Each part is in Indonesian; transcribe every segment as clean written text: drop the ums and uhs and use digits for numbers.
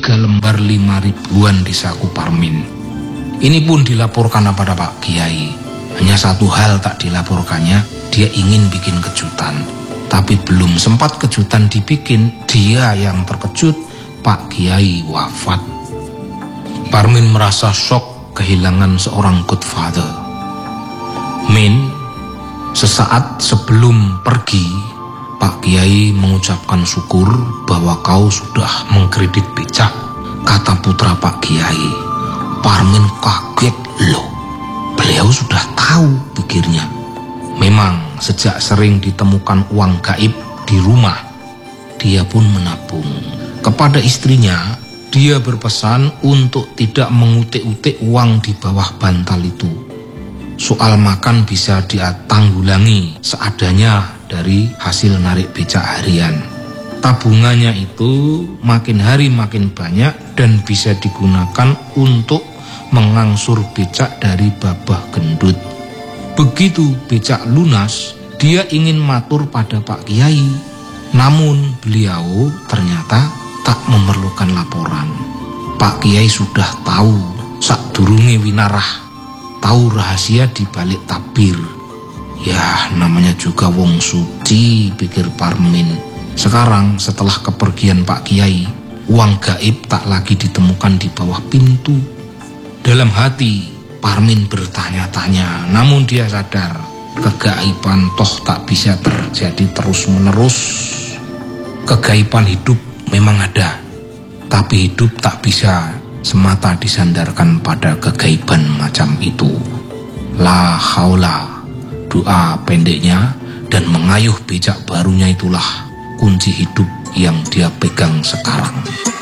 3 lembar 5 ribuan di saku Parmin. Ini pun dilaporkan kepada Pak Kiai. Hanya satu hal tak dilaporkannya, dia ingin bikin kejutan. Tapi belum sempat kejutan dibikin, dia yang terkejut, Pak Kiai wafat. Parmin merasa shock kehilangan seorang godfather. Min, sesaat sebelum pergi, Pak Kiai mengucapkan syukur bahwa kau sudah mengkredit becak, kata putra Pak Kiai. Parmin kaget, loh, beliau sudah tahu, pikirnya. Memang sejak sering ditemukan uang gaib di rumah, dia pun menabung. Kepada istrinya, dia berpesan untuk tidak mengutik-utik uang di bawah bantal itu. Soal makan bisa dia tanggulangi seadanya dari hasil narik becak harian. Tabungannya itu makin hari makin banyak dan bisa digunakan untuk mengangsur becak dari Babah Gendut. Begitu becak lunas, dia ingin matur pada Pak Kiai. Namun beliau ternyata tak memerlukan laporan. Pak Kiai sudah tahu sakdurunge winarah, tahu rahasia di balik tabir. Ya, namanya juga wong suci, pikir Parmin. Sekarang setelah kepergian Pak Kiai, uang gaib tak lagi ditemukan di bawah pintu. Dalam hati, Parmin bertanya-tanya, namun dia sadar kegaiban toh tak bisa terjadi terus-menerus. Kegaiban hidup memang ada, tapi hidup tak bisa semata disandarkan pada kegaiban macam itu. La haula, doa pendeknya dan mengayuh becak barunya itulah kunci hidup yang dia pegang sekarang.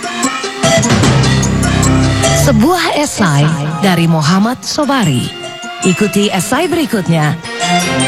Sebuah esai dari Muhammad Sobari. Ikuti esai berikutnya.